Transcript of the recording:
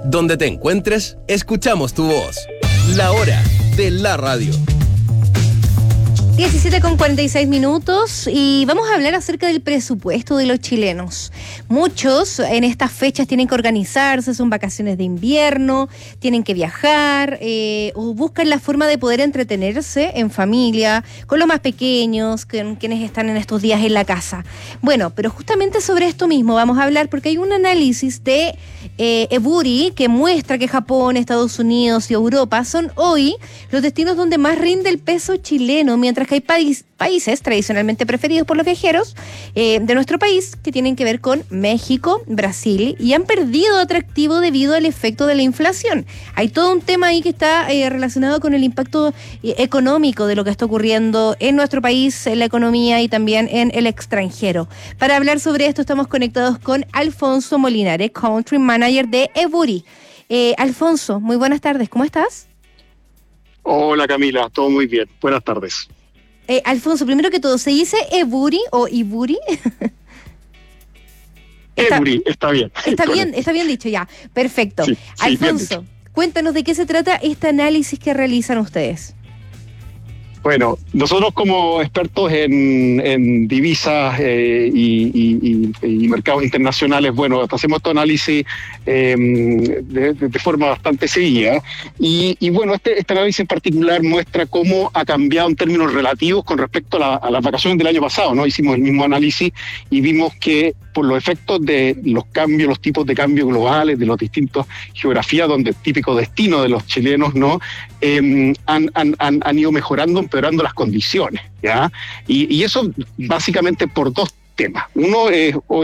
Donde te encuentres, escuchamos tu voz. La hora de la radio. 17:46 y vamos a hablar acerca del presupuesto de los chilenos. Muchos en estas fechas tienen que organizarse, son vacaciones de invierno, tienen que viajar o buscan la forma de poder entretenerse en familia, con los más pequeños, con quienes están en estos días en la casa. Bueno, pero justamente sobre esto mismo vamos a hablar porque hay un análisis de Eburi que muestra que Japón, Estados Unidos y Europa son hoy los destinos donde más rinde el peso chileno, mientras que hay países tradicionalmente preferidos por los viajeros de nuestro país que tienen que ver con México, Brasil, y han perdido atractivo debido al efecto de la inflación. Hay todo un tema ahí que está relacionado con el impacto económico de lo que está ocurriendo en nuestro país, en la economía y también en el extranjero. Para hablar sobre esto estamos conectados con Alfonso Molinare, Country Manager de Eburi. Alfonso, muy buenas tardes, ¿cómo estás? Hola Camila, todo muy bien, buenas tardes. Alfonso, primero que todo, ¿se dice Eburi o Iburi? Eburi, está bien. Está bien dicho ya, perfecto. Sí, Alfonso, cuéntanos de qué se trata este análisis que realizan ustedes. Bueno, nosotros como expertos en divisas y mercados internacionales, bueno, hacemos este análisis de forma bastante seguida y bueno, este análisis en particular muestra cómo ha cambiado en términos relativos con respecto a las vacaciones del año pasado, ¿no? Hicimos el mismo análisis y vimos que por los efectos de los cambios, los tipos de cambios globales, de las distintas geografías donde el típico destino de los chilenos, ¿no? Han ido mejorando, empeorando las condiciones, ¿ya? Y eso básicamente por dos temas. Uno es